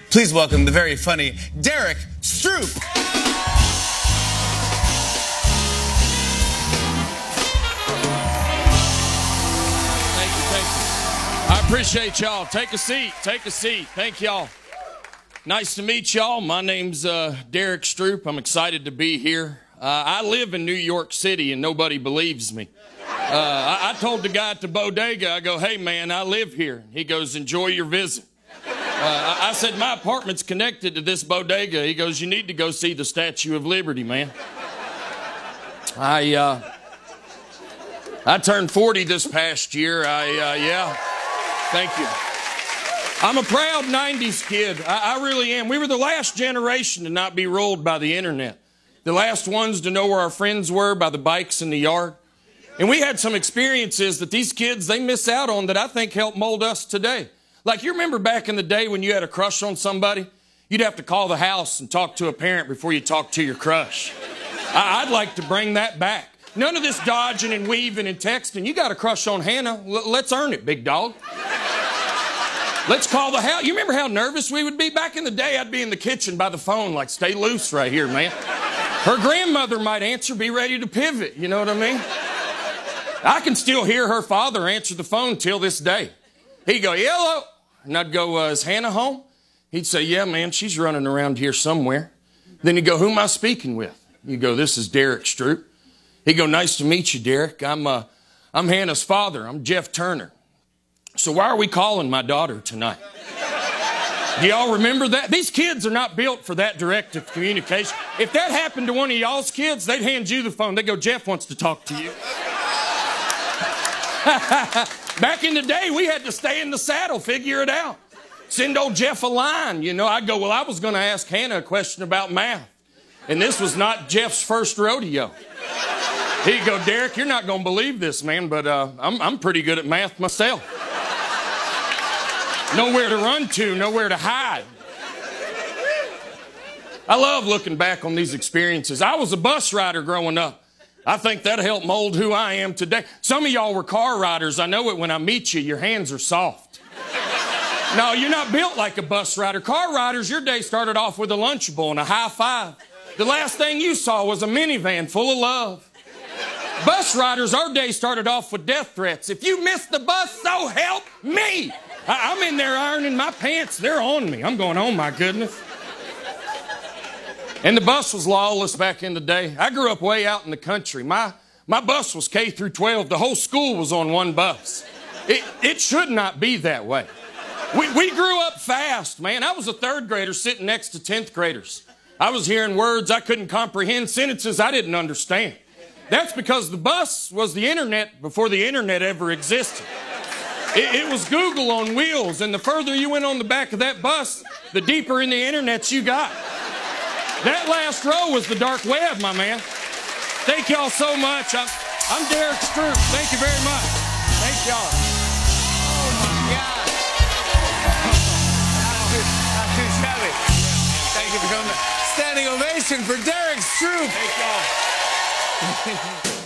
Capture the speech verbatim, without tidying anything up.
Please welcome the very funny Derek Stroop. Thank you, thank you. I appreciate y'all. Take a seat, take a seat. Thank y'all. Nice to meet y'all. My name's uh, Derek Stroop. I'm excited to be here. Uh, I live in New York City and nobody believes me. Uh, I, I told the guy at the bodega, I go, hey man, I live here. He goes, enjoy your visit. Uh, I, I said, my apartment's connected to this bodega. He goes, you need to go see the Statue of Liberty, man. I, uh, I turned forty this past year. I, uh, yeah, thank you. I'm a proud nineties kid. I, I really am. We were the last generation to not be ruled by the internet. The last ones to know where our friends were by the bikes in the yard. And we had some experiences that these kids, they miss out on that I think help mold us today. Like, you remember back in the day when you had a crush on somebody? You'd have to call the house and talk to a parent before you talked to your crush. I, I'd like to bring that back. None of this dodging and weaving and texting. You got a crush on Hannah. L- let's earn it, big dog. Let's call the house. You remember how nervous we would be? Back in the day, I'd be in the kitchen by the phone like, stay loose right here, man. Her grandmother might answer, be ready to pivot. You know what I mean? I can still hear her father answer the phone till this day. He'd go, hello. And I'd go, uh, is Hannah home? He'd say, yeah, man, she's running around here somewhere. Then he'd go, who am I speaking with? You go, this is Derek Stroop. He'd go, nice to meet you, Derek. I'm, uh, I'm Hannah's father. I'm Jeff Turner. So why are we calling my daughter tonight? Do y'all remember that? These kids are not built for that direct of communication. If that happened to one of y'all's kids, they'd hand you the phone. They'd go, Jeff wants to talk to you. Back in the day, we had to stay in the saddle, figure it out. Send old Jeff a line. You know, I'd go, well, I was going to ask Hannah a question about math. And this was not Jeff's first rodeo. He'd go, Derek, you're not going to believe this, man, but uh, I'm, I'm pretty good at math myself. Nowhere to run to, nowhere to hide. I love looking back on these experiences. I was a bus rider growing up. I think that helped mold who I am today. Some of y'all were car riders. I know it when I meet you. Your hands are soft. No, you're not built like a bus rider. Car riders, your day started off with a Lunchable and a high five. The last thing you saw was a minivan full of love. Bus riders, our day started off with death threats. If you miss the bus, so help me. I- I'm in there ironing my pants. They're on me. I'm going, oh my goodness. And the bus was lawless back in the day. I grew up way out in the country. My, my bus was K through twelve. The whole school was on one bus. It, it should not be that way. We, we grew up fast, man. I was a third grader sitting next to tenth graders. I was hearing words I couldn't comprehend, sentences I didn't understand. That's because the bus was the internet before the internet ever existed. It, it was Google on wheels, and the further you went on the back of that bus, the deeper in the internet you got. That last row was the dark web, my man. Thank y'all so much. I'm, I'm Derek Stroop. Thank you very much. Thank y'all. Oh, my God. Not too shabby. Thank you for coming. Standing ovation for Derek Stroop. Thank y'all.